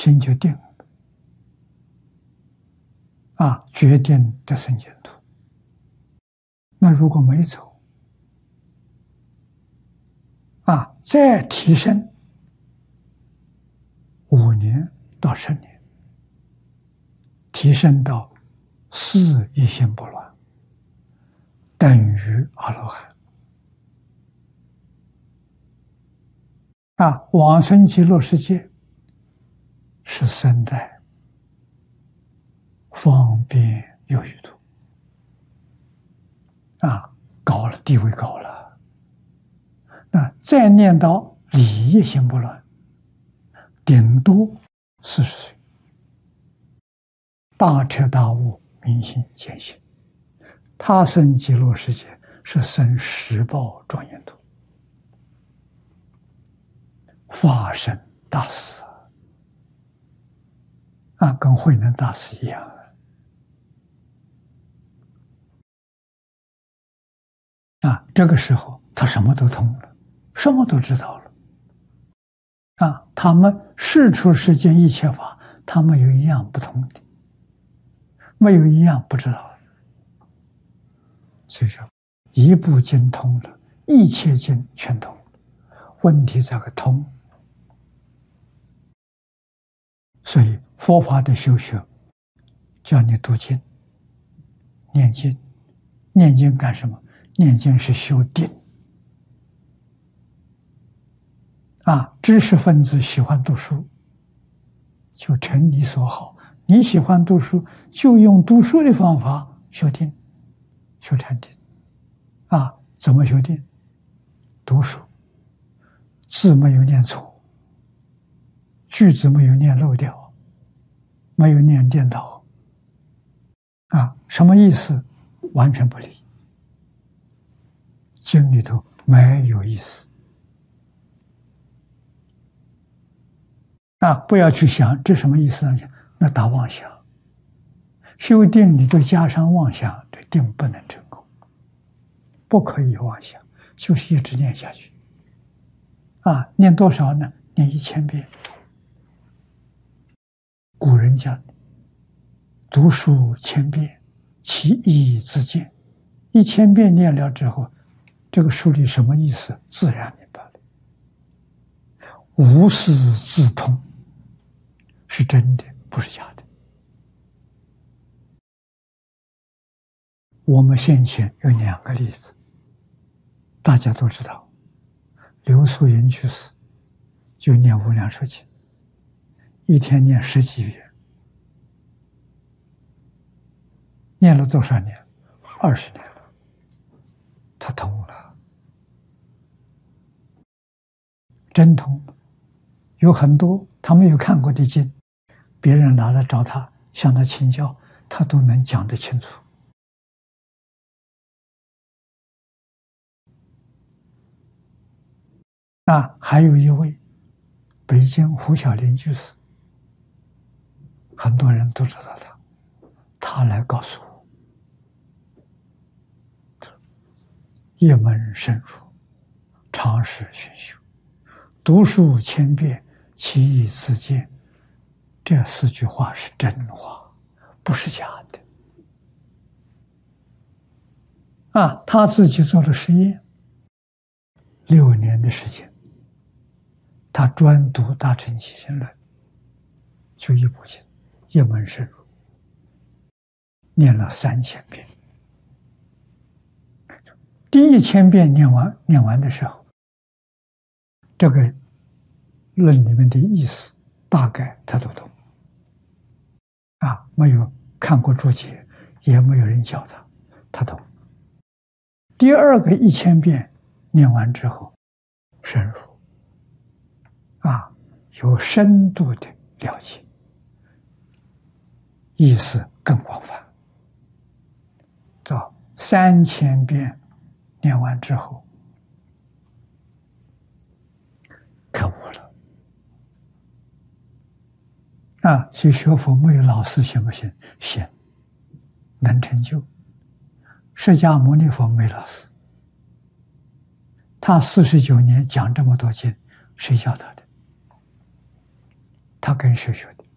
心就定了，决定得生净土。那如果没走，再提升5年到10年，提升到4一心不乱，等于阿罗汉。往生极乐世界是生在方便有余土，高了，地位高了。那再念到理一心不乱，顶多40岁，大彻大悟，明心见性，他生极乐世界是生十报庄严土，法身大士跟慧能大师一样。这个时候他什么都通了，什么都知道了。他们世出世间一切法，他没有一样不通的，没有一样不知道的。所以说，一部经通了，一切经全通了。问题在个通。所以佛法的修学，叫你读经、念经。念经干什么？念经是修定。知识分子喜欢读书，就成你所好。你喜欢读书，就用读书的方法修定、修禅定。怎么修定？读书，字没有念错，句子没有念漏掉，没有念颠倒。什么意思？完全不理。经里头没有意思。不要去想这什么意思呢？那打妄想。修定你就加上妄想，这定不能成功，不可以有妄想，就是一直念下去。念多少呢？念1000遍。古人讲，读书千遍，其义自见。1000遍念了之后，这个书里什么意思，自然明白了。无师自通，是真的，不是假的。我们先前有2个例子，大家都知道。刘素云居士就念无量寿经，一天念10几遍，念了多少年？20年了，他通了，真通。有很多他没有看过的经，别人拿来找他，向他请教，他都能讲得清楚。还有一位北京胡小林居士，很多人都知道他来告诉我，一门深入，常识熏修，读书千遍，其义自见。这4句话是真话，不是假的。他自己做了实验，6年的时间，他专读《大乘起信论》，就一部经，一门深入，念了3000遍。第1000遍念完的时候，这个论里面的意思大概他都懂。没有看过注解，也没有人教他懂。第2个1000遍念完之后，深入，有深度的了解，意思更广泛。到3000遍念完之后，开悟了。所以学佛没有老师行不行？行，能成就。释迦牟尼佛没老师，他49年讲这么多经，谁教他的？他他跟谁学的？